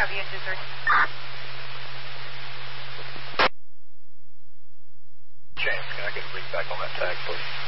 Copy, engine 3. James, can I get a read back on that tag, please?